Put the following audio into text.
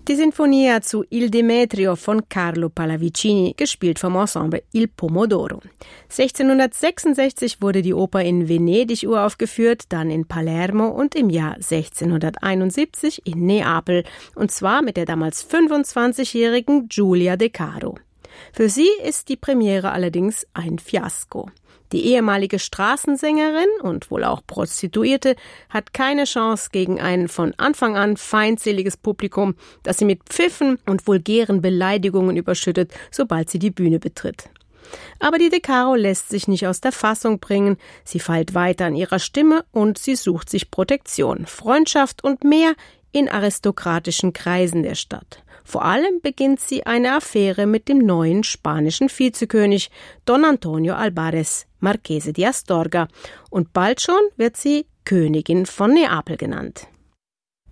Die Sinfonia zu Il Demetrio von Carlo Pallavicini, gespielt vom Ensemble Il Pomodoro. 1666 wurde die Oper in Venedig uraufgeführt, dann in Palermo und im Jahr 1671 in Neapel, und zwar mit der damals 25-jährigen Giulia De Caro. Für sie ist die Premiere allerdings ein Fiasko. Die ehemalige Straßensängerin und wohl auch Prostituierte hat keine Chance gegen ein von Anfang an feindseliges Publikum, das sie mit Pfiffen und vulgären Beleidigungen überschüttet, sobald sie die Bühne betritt. Aber die De Caro lässt sich nicht aus der Fassung bringen. Sie feilt weiter an ihrer Stimme und sie sucht sich Protektion, Freundschaft und mehr in aristokratischen Kreisen der Stadt. Vor allem beginnt sie eine Affäre mit dem neuen spanischen Vizekönig Don Antonio Álvarez, Marchese di Astorga, und bald schon wird sie Königin von Neapel genannt.